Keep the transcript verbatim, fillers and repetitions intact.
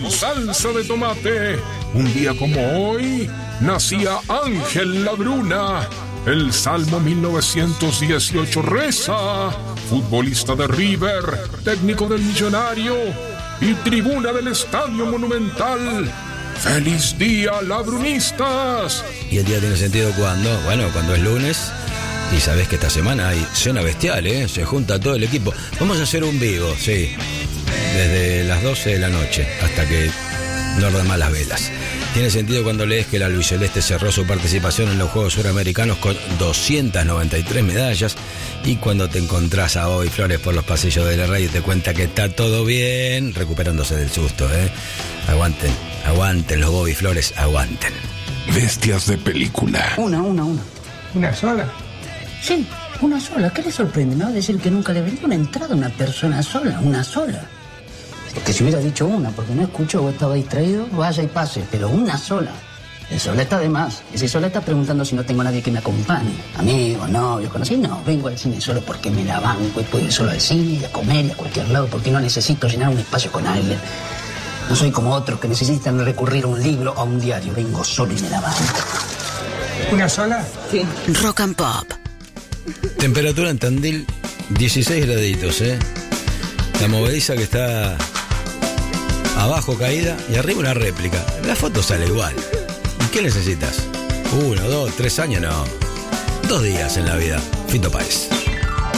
con salsa de tomate. Un día como hoy, nacía Ángel Labruna. El Salmo mil novecientos dieciocho reza: futbolista de River, técnico del Millonario y tribuna del Estadio Monumental. ¡Feliz día, labrunistas! Y el día tiene sentido cuando, bueno, cuando es lunes y sabés que esta semana hay cena bestial, ¿eh? Se junta todo el equipo. Vamos a hacer un vivo, sí, desde las doce de la noche hasta que no ardan más las velas. Tiene sentido cuando lees que la albiceleste cerró su participación en los Juegos Suramericanos con doscientas noventa y tres medallas, y cuando te encontrás a Bobby Flores por los pasillos de la radio y te cuenta que está todo bien, recuperándose del susto, ¿eh? Aguanten, aguanten los Bobby Flores, aguanten. Bestias de película. Una, una, una. ¿Una sola? Sí, una sola. ¿Qué le sorprende? Me va a decir que nunca le vendió una entrada a una persona sola, una sola. Porque si hubiera dicho una, porque no escuchó o estaba distraído, vaya y pase, pero una sola. El sola está de más. Y si sola está preguntando si no tengo nadie que me acompañe. Amigos, novios, conocidos. No, vengo al cine solo porque me la banco y puedo ir solo al cine y a comer y a cualquier lado porque no necesito llenar un espacio con alguien. No soy como otros que necesitan recurrir a un libro o a un diario. Vengo solo y me la banco. ¿Una sola? Sí. Rock and Pop. Temperatura en Tandil, dieciséis graditos, ¿eh? La movediza que está abajo caída y arriba una réplica. La foto sale igual. ¿Y qué necesitas? Uno, dos, tres años, no. Dos días en la vida. Fito Páez.